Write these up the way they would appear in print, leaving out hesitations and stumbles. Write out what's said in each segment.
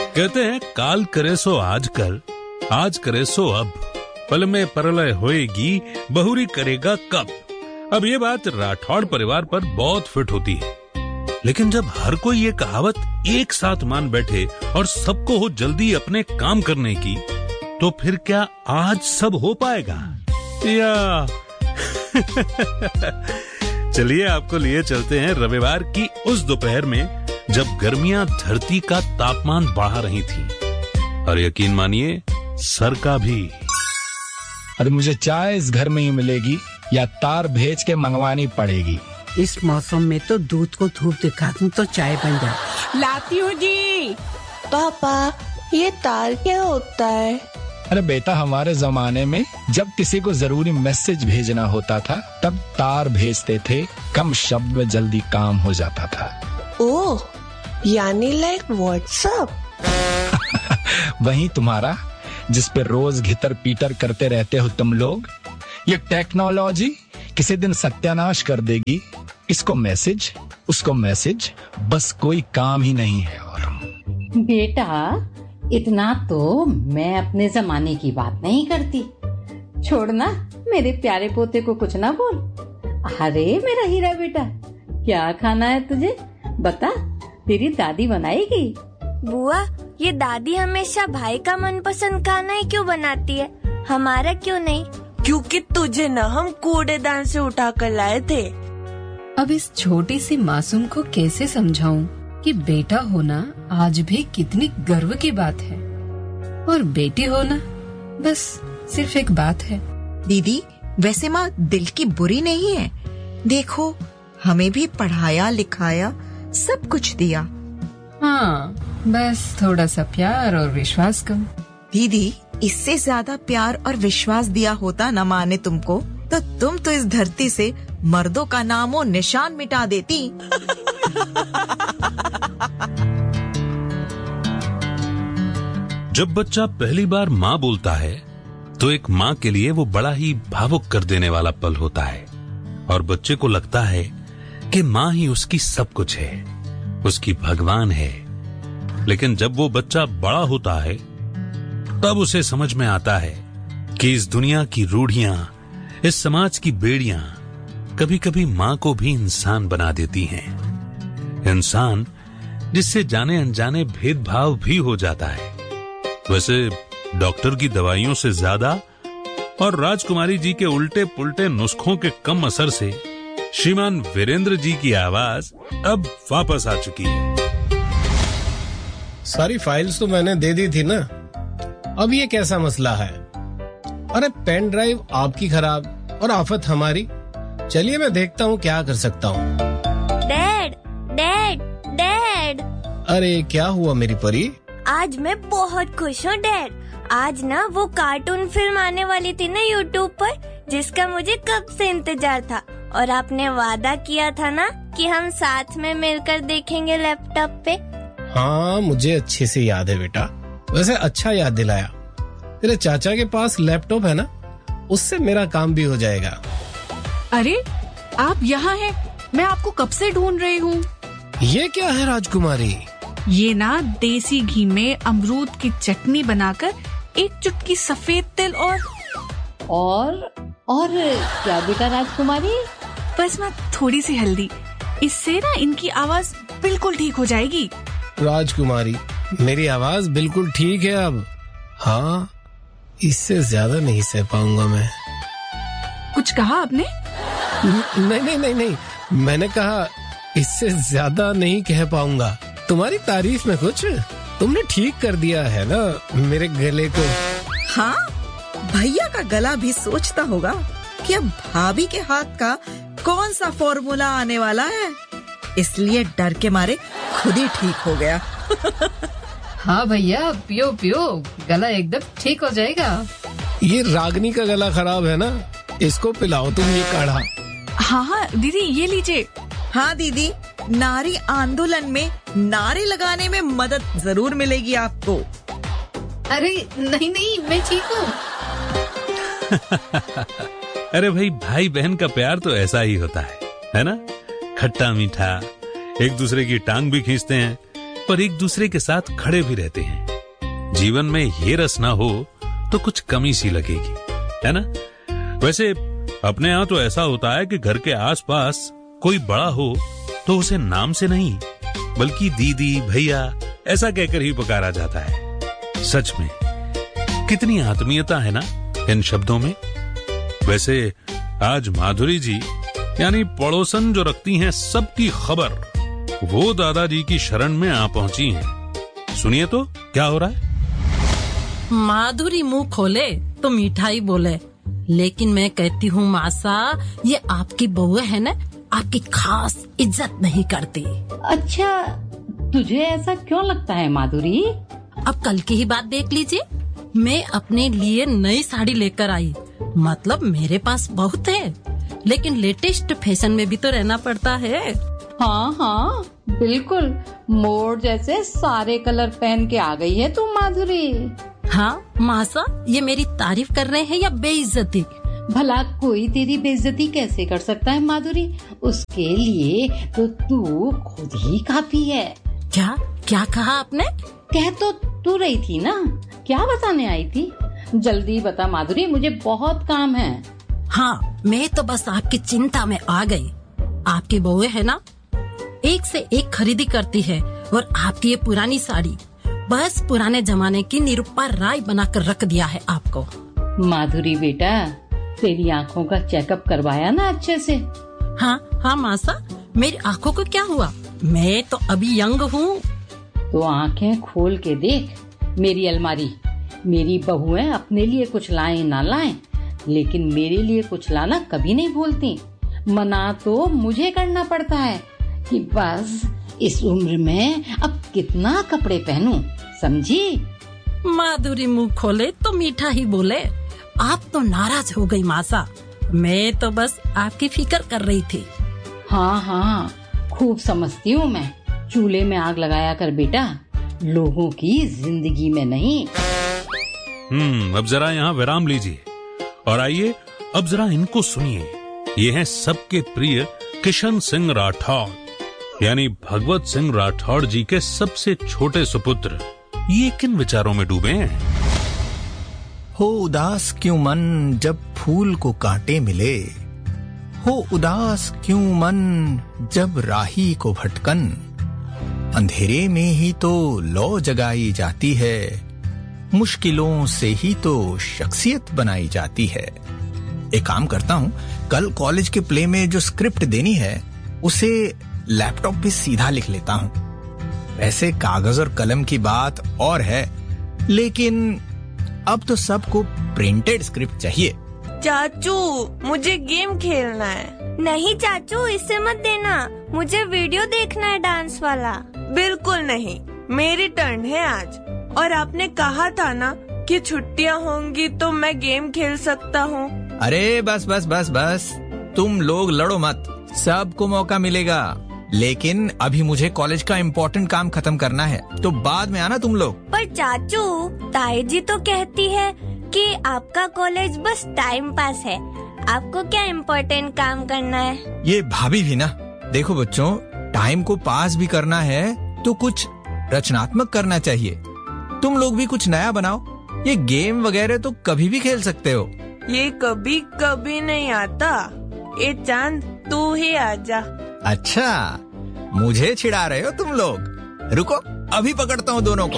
कहते हैं काल करे सो आज कर, आज करे सो अब, पल में परलय होएगी, बहुरी करेगा कब। अब ये बात राठौड़ परिवार पर बहुत फिट होती है, लेकिन जब हर कोई ये कहावत एक साथ मान बैठे और सबको हो जल्दी अपने काम करने की, तो फिर क्या आज सब हो पाएगा या चलिए आपको लिए चलते हैं रविवार की उस दोपहर में जब गर्मियां धरती का तापमान बढ़ा रही थी, और यकीन मानिए सर का भी। अरे मुझे चाय इस घर में ही मिलेगी या तार भेज के मंगवानी पड़ेगी? इस मौसम में तो दूध को धूप दिखा दूं तो चाय बन जाए। लाती हूँ जी। पापा ये तार क्या होता है? अरे बेटा, हमारे जमाने में जब किसी को जरूरी मैसेज भेजना होता था तब तार भेजते थे, कम शब्द में जल्दी काम हो जाता था। ओह, यानी लाइक व्हाट्सएप। वही तुम्हारा, जिस पे रोज घितर पीटर करते रहते हो तुम लोग। ये टेक्नोलॉजी किसी दिन सत्यानाश कर देगी। इसको मैसेज, उसको मैसेज, बस कोई काम ही नहीं है। और बेटा, इतना तो मैं अपने जमाने की बात नहीं करती। छोड़ना, मेरे प्यारे पोते को कुछ ना बोल। अरे मेरा हीरा बेटा, क्या खाना है तुझे बता, तेरी दादी बनाएगी। बुआ, ये दादी हमेशा भाई का मनपसंद खाना ही क्यों बनाती है, हमारा क्यों नहीं? क्योंकि तुझे न हम कूड़ेदान से उठा कर लाए थे। अब इस छोटी सी मासूम को कैसे समझाऊं कि बेटा होना आज भी कितनी गर्व की बात है, और बेटी होना बस सिर्फ एक बात है। दीदी, वैसे माँ दिल की बुरी नहीं है। देखो, हमें भी पढ़ाया लिखाया, सब कुछ दिया। हाँ, बस थोड़ा सा प्यार और विश्वास कम। दीदी, इससे ज्यादा प्यार और विश्वास दिया होता न माने तुमको, तो तुम तो इस धरती से मर्दों का नामो निशान मिटा देती। जब बच्चा पहली बार माँ बोलता है तो एक माँ के लिए वो बड़ा ही भावुक कर देने वाला पल होता है, और बच्चे को लगता है कि माँ ही उसकी सब कुछ है, उसकी भगवान है। लेकिन जब वो बच्चा बड़ा होता है तब उसे समझ में आता है कि इस दुनिया की रूढ़ियां, इस समाज की बेड़ियां कभी कभी माँ को भी इंसान बना देती हैं। इंसान जिससे जाने अनजाने भेदभाव भी हो जाता है। वैसे डॉक्टर की दवाइयों से ज्यादा और राजकुमारी जी के उल्टे पुल्टे नुस्खों के कम असर से श्रीमान वीरेंद्र जी की आवाज अब वापस आ चुकी है। सारी फाइल्स तो मैंने दे दी थी ना, अब ये कैसा मसला है? अरे पेन ड्राइव आपकी खराब और आफत हमारी। चलिए मैं देखता हूँ क्या कर सकता हूँ। Dad, dad, dad. अरे क्या हुआ मेरी परी? आज मैं बहुत खुश हूँ डैड। आज ना वो कार्टून फिल्म आने वाली थी ना यूट्यूब पर, जिसका मुझे कब से इंतजार था, और आपने वादा किया था ना कि हम साथ में मिलकर देखेंगे लैपटॉप पे। हाँ, मुझे अच्छे से याद है बेटा। वैसे अच्छा याद दिलाया। तेरे चाचा के पास लैपटॉप है ना, उससे मेरा काम भी हो जाएगा। अरे आप यहाँ हैं, मैं आपको कब से ढूंढ रही हूँ। ये क्या है राजकुमारी? ये ना देसी घी में अमरूद की चटनी बनाकर एक चुटकी सफेद तिल और क्या बेटा राजकुमारी? बस मैं थोड़ी सी हल्दी, इससे ना इनकी आवाज बिल्कुल ठीक हो जाएगी। राजकुमारी, मेरी आवाज बिल्कुल ठीक है अब। हाँ, इससे ज्यादा नहीं सह पाऊंगा मैं। कुछ कहा आपने? नहीं, मैंने कहा इससे ज्यादा नहीं कह पाऊंगा। तुम्हारी तारीफ में कुछ, तुमने ठीक कर दिया है ना मेरे गले को। हाँ, भैया का गला भी सोचता होगा कि अब भाभी के हाथ का कौन सा फॉर्मूला आने वाला है, इसलिए डर के मारे खुद ही ठीक हो गया। हाँ भैया, पियो पियो, गला एकदम ठीक हो जाएगा। ये रागनी का गला खराब है ना, इसको पिलाओ तुम ये काढ़ा। हाँ दीदी, ये लीजिए। हाँ दीदी, नारी आंदोलन में नारे लगाने में मदद जरूर मिलेगी आपको। अरे नहीं, मैं ठीक हूँ। अरे भाई बहन का प्यार तो ऐसा ही होता है ना? खट्टा मीठा, एक दूसरे की टांग भी खींचते हैं और एक दूसरे के साथ खड़े भी रहते हैं। जीवन में ये रस ना हो तो कुछ कमी सी लगेगी, है ना? वैसे अपने यहाँ तो ऐसा होता है कि घर के आसपास कोई बड़ा हो तो उसे नाम से नहीं बल्कि दीदी, भैया ऐसा कहकर ही पुकारा जाता है। सच में कितनी आत्मीयता है ना इन शब्दों में। वैसे आज माधुरी जी यानी पड़ोसन जो रखती हैं सबकी खबर, वो दादाजी की शरण में आ पहुंची हैं। सुनिए तो क्या हो रहा है। माधुरी मुंह खोले तो मिठाई बोले, लेकिन मैं कहती हूँ मासा, ये आपकी बहू है ना, आपकी खास इज्जत नहीं करती। अच्छा, तुझे ऐसा क्यों लगता है माधुरी? अब कल की ही बात देख लीजिए, मैं अपने लिए नई साड़ी लेकर आई। मतलब मेरे पास बहुत है, लेकिन लेटेस्ट फैशन में भी तो रहना पड़ता है। हाँ हाँ बिल्कुल, मोर जैसे सारे कलर पहन के आ गई है तू माधुरी। हाँ मासा, ये मेरी तारीफ कर रहे हैं या बेइज्जती? भला कोई तेरी बेइज्जती कैसे कर सकता है माधुरी? उसके लिए तो तू खुद ही काफी है। क्या क्या कहा आपने? कह तो तू रही थी ना, क्या बताने आई थी? जल्दी बता माधुरी, मुझे बहुत काम है। हाँ, मैं तो बस आपकी चिंता में आ गई। आपकी बहू है ना, एक से एक खरीदी करती है, और आपकी ये पुरानी साड़ी बस पुराने जमाने की निरूपा राय बनाकर रख दिया है आपको। माधुरी बेटा, तेरी आँखों का चेकअप करवाया ना अच्छे से? हाँ मासा, मेरी आँखों को क्या हुआ? मैं तो अभी यंग हूँ। तो आँखें खोल के देख मेरी अलमारी। मेरी बहुएं अपने लिए कुछ लाएं ना लाएं, लेकिन मेरे लिए कुछ लाना कभी नहीं भूलती। मना तो मुझे करना पड़ता है कि बस इस उम्र में अब कितना कपड़े पहनूं, समझी? माधुरी मुंह खोले तो मीठा ही बोले। आप तो नाराज हो गई मासा, मैं तो बस आपकी फिक्र कर रही थी। हाँ, खूब समझती हूँ मैं। चूल्हे में आग लगाया कर बेटा, लोगों की जिंदगी में नहीं। अब जरा यहाँ विराम लीजिए और आइए अब जरा इनको सुनिए। ये हैं सबके प्रिय किशन सिंह राठौड़ यानी भगवत सिंह राठौड़ जी के सबसे छोटे सुपुत्र। ये किन विचारों में डूबे हैं? हो उदास क्यों मन जब फूल को कांटे मिले, हो उदास क्यों मन जब राही को भटकन, अंधेरे में ही तो लौ जगाई जाती है, मुश्किलों से ही तो शख्सियत बनाई जाती है। एक काम करता हूँ, कल कॉलेज के प्ले में जो स्क्रिप्ट देनी है उसे लैपटॉप पे सीधा लिख लेता हूँ। वैसे कागज और कलम की बात और है, लेकिन अब तो सबको प्रिंटेड स्क्रिप्ट चाहिए। चाचू, मुझे गेम खेलना है। नहीं चाचू, इससे मत देना, मुझे वीडियो देखना है डांस वाला। बिल्कुल नहीं, मेरी टर्न है आज। और आपने कहा था ना कि छुट्टियां होंगी तो मैं गेम खेल सकता हूँ। अरे बस, तुम लोग लड़ो मत, सबको मौका मिलेगा। लेकिन अभी मुझे कॉलेज का इम्पोर्टेंट काम खत्म करना है, तो बाद में आना तुम लोग। पर चाचू, ताई जी तो कहती है कि आपका कॉलेज बस टाइम पास है, आपको क्या इम्पोर्टेंट काम करना है? ये भाभी भी ना, देखो बच्चों, टाइम को पास भी करना है तो कुछ रचनात्मक करना चाहिए। तुम लोग भी कुछ नया बनाओ। ये गेम वगैरह तो कभी भी खेल सकते हो। ये कभी कभी नहीं आता। ए चांद, तू ही आजा। अच्छा, मुझे छिड़ा रहे हो तुम लोग? रुको, अभी पकड़ता हूँ दोनों को।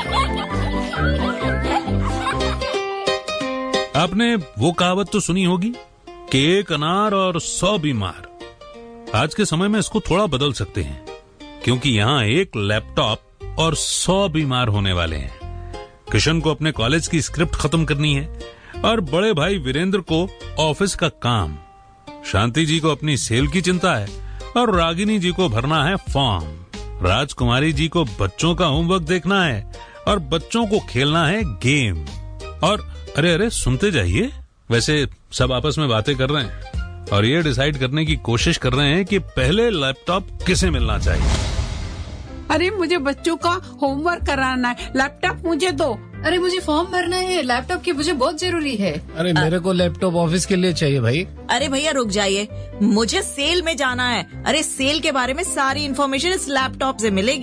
आपने वो कहावत तो सुनी होगी कि एक अनार और 100 बीमार। आज के समय में इसको थोड़ा बदल सकते हैं, क्योंकि यहाँ एक लैपटॉप और 100 बीमार होने वाले हैं। किशन को अपने कॉलेज की स्क्रिप्ट खत्म करनी है और बड़े भाई वीरेंद्र को ऑफिस का काम, शांति जी को अपनी सेल की चिंता है और रागिनी जी को भरना है फॉर्म, राजकुमारी जी को बच्चों का होमवर्क देखना है और बच्चों को खेलना है गेम। और अरे सुनते जाइए, वैसे सब आपस में बातें कर रहे हैं और ये डिसाइड करने की कोशिश कर रहे हैं कि पहले लैपटॉप किसे मिलना चाहिए। अरे मुझे बच्चों का होमवर्क कराना है, लैपटॉप मुझे दो। अरे मुझे फॉर्म भरना है, लैपटॉप की मुझे बहुत जरूरी है। अरे मेरे को लैपटॉप ऑफिस के लिए चाहिए भाई। अरे भैया रुक जाइए, मुझे सेल में जाना है। अरे सेल के बारे में सारी इन्फॉर्मेशन इस लैपटॉप से मिलेगी।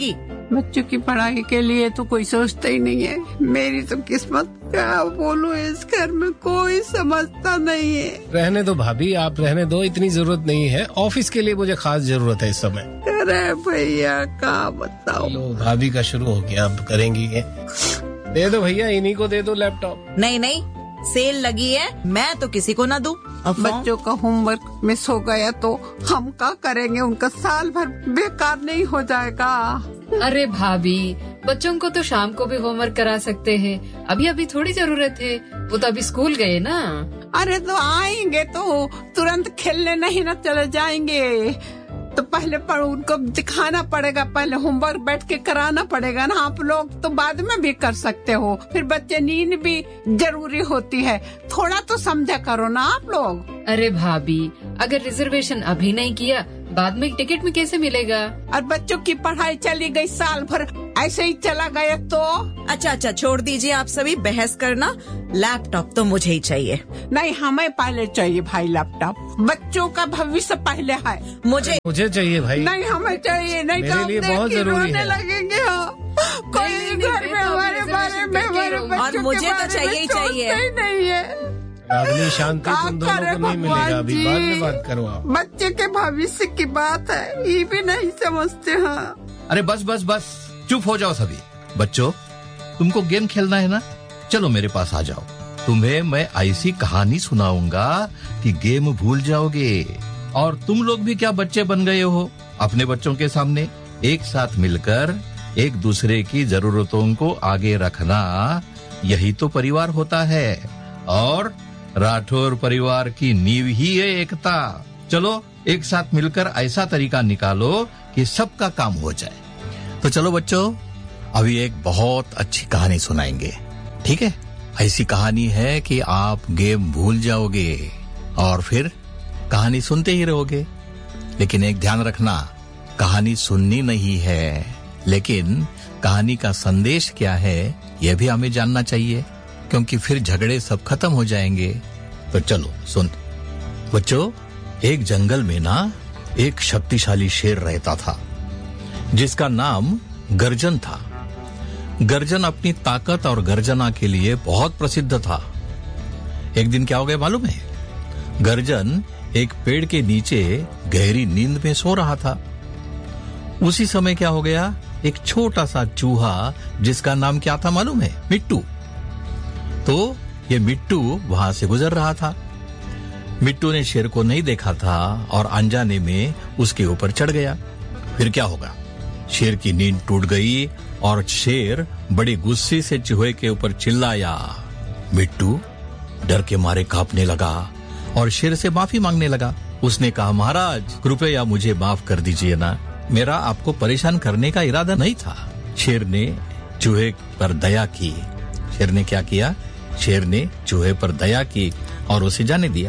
बच्चों की पढ़ाई के लिए तो कोई सोचता ही नहीं है। मेरी तो किस्मत, क्या बोलूं, इस घर में कोई समझता नहीं है। रहने दो भाभी, आप रहने दो, इतनी जरूरत नहीं है। ऑफिस के लिए मुझे खास जरूरत है इस समय। अरे भैया क्या बताओ। लो भाभी का शुरू हो गया, अब करेंगी ये। दे दो भैया, इन्हीं को दे दो लैपटॉप। नहीं नहीं, सेल लगी है, मैं तो किसी को ना दूं। बच्चों का होमवर्क मिस हो गया तो हम क्या करेंगे? उनका साल भर बेकार नहीं हो जाएगा? अरे भाभी, बच्चों को तो शाम को भी होमवर्क करा सकते हैं। अभी अभी थोड़ी जरूरत है, वो तो अभी स्कूल गए ना। अरे तो आएंगे तो तुरंत खेलने नहीं ना चले जाएंगे, तो पहले उनको दिखाना पड़ेगा, पहले होमवर्क बैठ के कराना पड़ेगा ना। आप लोग तो बाद में भी कर सकते हो, फिर बच्चे नींद भी जरूरी होती है, थोड़ा तो समझा करो ना आप लोग। अरे भाभी, अगर रिजर्वेशन अभी नहीं किया, बाद में टिकट में कैसे मिलेगा? और बच्चों की पढ़ाई चली गई, साल भर ऐसे ही चला गया तो। अच्छा, छोड़ दीजिए आप सभी बहस करना। लैपटॉप तो मुझे ही चाहिए। नहीं, हमें पहले चाहिए भाई लैपटॉप। बच्चों का भविष्य पहले है। मुझे चाहिए भाई। नहीं, हमें चाहिए। नहीं मेरे लिए बहुत जरूरी है। लगेंगे कोई घर में हमारे बारे में, हमारे और मुझे तो चाहिए ही चाहिए। नहीं है रागनी, शांति तुम दोनों को नहीं मिलेगा, अभी बाद में बात करो आप। बच्चे के भविष्य की बात है, ये भी नहीं समझते हैं। अरे बस बस बस, चुप हो जाओ सभी। बच्चों, तुमको गेम खेलना है ना? चलो मेरे पास आ जाओ। तुम्हें मैं ऐसी कहानी सुनाऊंगा कि गेम भूल जाओगे। और तुम लोग भी क्या बच्चे बन गए हो? अपने बच्चों के सामने एक साथ मिलकर एक दूसरे की जरूरतों को आगे रखना, यही तो परिवार होता है। और राठौर परिवार की नींव ही है एकता। चलो एक साथ मिलकर ऐसा तरीका निकालो कि सबका काम हो जाए। तो चलो बच्चों, अभी एक बहुत अच्छी कहानी सुनाएंगे, ठीक है? ऐसी कहानी है कि आप गेम भूल जाओगे और फिर कहानी सुनते ही रहोगे। लेकिन एक ध्यान रखना, कहानी सुननी नहीं है, लेकिन कहानी का संदेश क्या है यह भी हमें जानना चाहिए, क्योंकि फिर झगड़े सब खत्म हो जाएंगे। तो चलो सुन। बच्चों, एक जंगल में ना एक शक्तिशाली शेर रहता था, जिसका नाम गर्जन था। गर्जन अपनी ताकत और गर्जना के लिए बहुत प्रसिद्ध था। एक दिन क्या हो गया मालूम है? गर्जन एक पेड़ के नीचे गहरी नींद में सो रहा था। उसी समय क्या हो गया, एक छोटा सा चूहा, जिसका नाम क्या था मालूम है? मिट्टू। तो ये मिट्टू वहां से गुजर रहा था। मिट्टू ने शेर को नहीं देखा था और अनजाने में उसके ऊपर चढ़ गया। फिर क्या होगा? शेर की नींद टूट गई और शेर बड़ी गुस्से से चूहे के ऊपर चिल्लाया। मिट्टू डर के मारे कांपने लगा और शेर से माफी मांगने लगा। उसने कहा, महाराज कृपया मुझे माफ कर दीजिए ना, मेरा आपको परेशान करने का इरादा नहीं था। शेर ने चूहे पर दया की। शेर ने क्या किया? शेर ने चूहे पर दया की और उसे जाने दिया।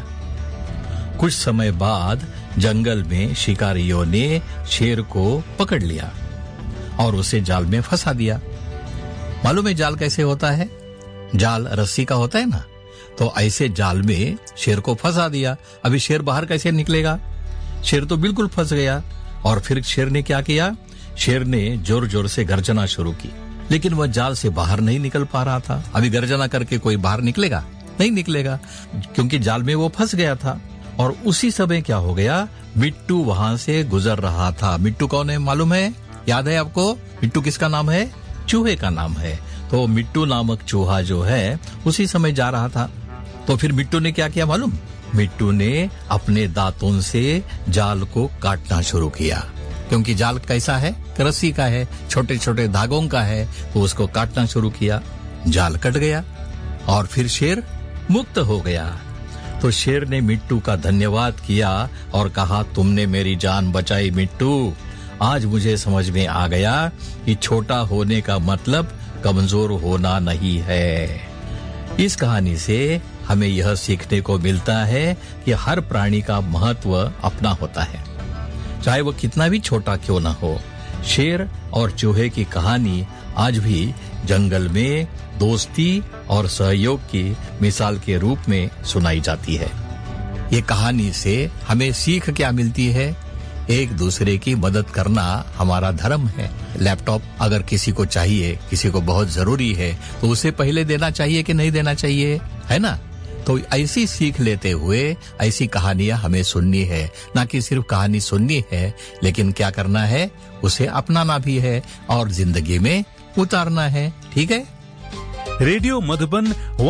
कुछ समय बाद जंगल में शिकारियों ने शेर को पकड़ लिया और उसे जाल में फंसा दिया। मालूम है जाल कैसे होता है? जाल रस्सी का होता है ना, तो ऐसे जाल में शेर को फंसा दिया। अभी शेर बाहर कैसे निकलेगा? शेर तो बिल्कुल फंस गया। और फिर शेर ने क्या किया? शेर ने जोर जोर से गर्जना शुरू की, लेकिन वह जाल से बाहर नहीं निकल पा रहा था। अभी गर्जना करके कोई बाहर निकलेगा? नहीं निकलेगा, क्योंकि जाल में वो फंस गया था। और उसी समय क्या हो गया? मिट्टू वहां से गुजर रहा था। मिट्टू कौन है मालूम है? याद है आपको? मिट्टू किसका नाम है? चूहे का नाम है। तो मिट्टू नामक चूहा जो है उसी समय जा रहा था। तो फिर मिट्टू ने क्या किया मालूम? मिट्टू ने अपने दांतों से जाल को काटना शुरू किया, क्योंकि जाल कैसा है? रस्सी का है, छोटे छोटे धागों का है, तो उसको काटना शुरू किया। जाल कट गया और फिर शेर मुक्त हो गया। तो शेर ने मिट्टू का धन्यवाद किया और कहा, तुमने मेरी जान बचाई मिट्टू। आज मुझे समझ में आ गया कि छोटा होने का मतलब कमजोर होना नहीं है। इस कहानी से हमें यह सीखने को मिलता है कि हर प्राणी का महत्व अपना होता है, चाहे वो कितना भी छोटा क्यों ना हो। शेर और चूहे की कहानी आज भी जंगल में दोस्ती और सहयोग की मिसाल के रूप में सुनाई जाती है। ये कहानी से हमें सीख क्या मिलती है? एक दूसरे की मदद करना हमारा धर्म है। लैपटॉप अगर किसी को चाहिए, किसी को बहुत जरूरी है, तो उसे पहले देना चाहिए कि नहीं देना चाहिए, है ना? तो ऐसी सीख लेते हुए ऐसी कहानियां हमें सुननी है, ना कि सिर्फ कहानी सुननी है, लेकिन क्या करना है, उसे अपनाना भी है और जिंदगी में उतारना है। ठीक है? रेडियो मधुबन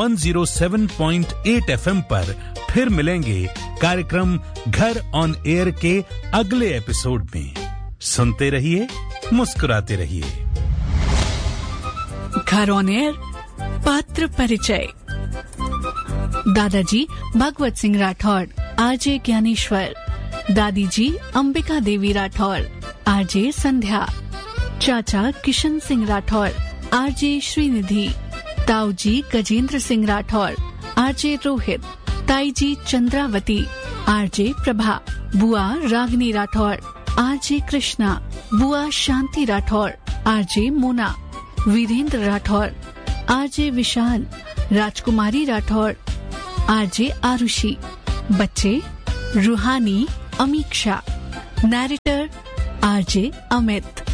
107.8 FM पर फिर मिलेंगे कार्यक्रम घर ऑन एयर के अगले एपिसोड में। सुनते रहिए, मुस्कुराते रहिए। घर ऑन एयर पात्र परिचय। दादाजी भगवत सिंह राठौड़, आरजे ज्ञानेश्वर। दादी जी अंबिका देवी राठौड़, आरजे संध्या। चाचा किशन सिंह राठौड़, आरजे श्रीनिधि। ताऊ जी गजेंद्र सिंह राठौड़, आरजे रोहित। ताई जी चंद्रावती, आरजे प्रभा। बुआ रागनी राठौड़, आरजे कृष्णा। बुआ शांति राठौड़, आरजे मोना। वीरेंद्र राठौड़, आरजे विशाल। राजकुमारी राठौड़, आरजे आरुषि। बच्चे रूहानी, अमीक्षा। Narrator RJ Amit.